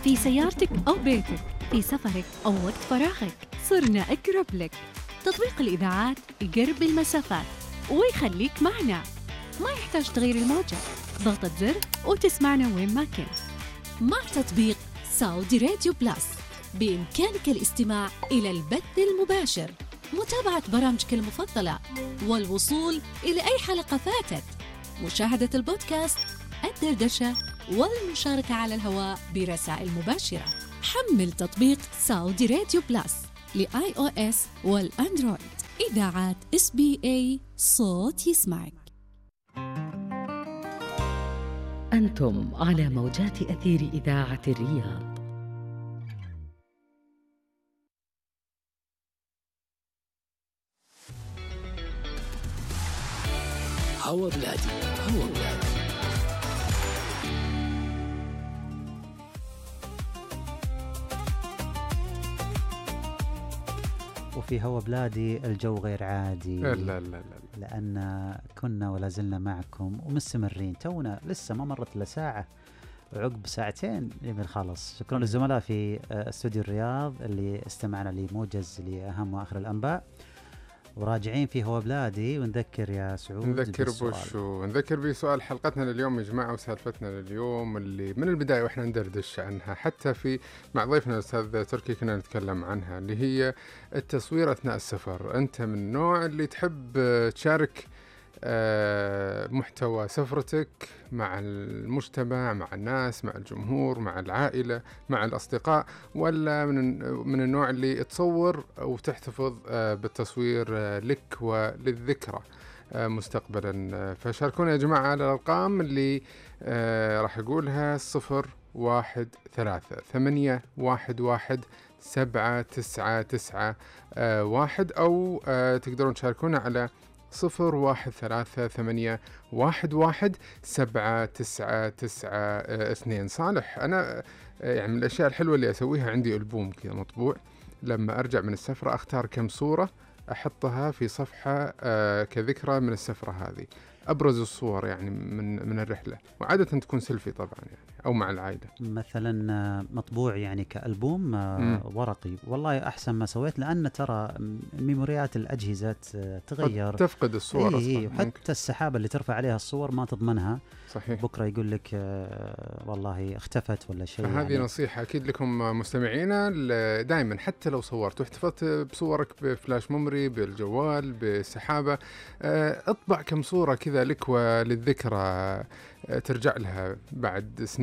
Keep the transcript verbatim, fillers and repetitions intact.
في سيارتك أو بيتك، في سفرك أو وقت فراغك، صرنا أقرب لك. تطبيق الإذاعات يقرب المسافات ويخليك معنا، ما يحتاج تغيير الموجة، ضغطة زر وتسمعنا وين ما كنت. مع تطبيق سعودي راديو بلس بإمكانك الاستماع إلى البث المباشر، متابعة برامجك المفضلة، والوصول إلى أي حلقة فاتت، مشاهدة البودكاست، الدردشة، والمشاركة على الهواء برسائل مباشرة. حمل تطبيق سعودي راديو بلس لآي أو إس والأندرويد. إذاعات إس بي إي، صوت يسمعك. أنتم على موجات أثير إذاعة الرياض. هوا بلادي، هوا بلادي. وفي هوا بلادي الجو غير عادي. لا لا لا لا. لأن كنا ولا زلنا معكم ومستمرين، تونا لسه ما مرت إلا ساعة، عقب ساعتين بنخلص. شكرا للزملاء في استوديو الرياض اللي استمعنا لموجز لأهم وآخر الأنباء، وراجعين في هوا بلادي. ونذكر يا سعود نذكر بوشو نذكر بسؤال حلقتنا لليوم يا جماعة، وسالفتنا لليوم اللي من البداية وإحنا ندردش عنها، حتى في مع ضيفنا الأستاذ تركي كنا نتكلم عنها، اللي هي التصوير أثناء السفر. أنت من النوع اللي تحب تشارك محتوى سفرتك مع المجتمع، مع الناس، مع الجمهور، مع العائلة، مع الأصدقاء، ولا من من النوع اللي تصور وتحتفظ بالتصوير لك وللذكرى مستقبلا؟ فشاركونا يا جماعة على الأرقام اللي راح أقولها: صفر واحد ثلاثة ثمانية واحد واحد سبعة تسعة تسعة واحد، أو تقدرون تشاركونا على صفر واحد ثلاثة ثمانية واحد واحد سبعة تسعة تسعة اثنين. صالح، أنا يعني من الأشياء الحلوة اللي أسويها عندي ألبوم كذا مطبوع، لما أرجع من السفرة أختار كم صورة أحطها في صفحة كذكرى من السفرة هذه، أبرز الصور يعني من من الرحلة، وعادة تكون سيلفي طبعا يعني، أو مع العائلة مثلا مطبوع يعني كألبوم مم. ورقي. والله أحسن ما سويت، لأن ترى ميموريات الأجهزة تغير، تفقد الصور إيه أصلا، وحتى السحابة اللي ترفع عليها الصور ما تضمنها. صحيح. بكرة يقول لك والله اختفت ولا شيء. فهذه يعني نصيحة أكيد لكم مستمعينا، دائما حتى لو صورت واحتفظت بصورك بفلاش ميموري بالجوال بالسحابة، اطبع كم صورة كذا لك وللذكرى ترجع لها بعد سنين.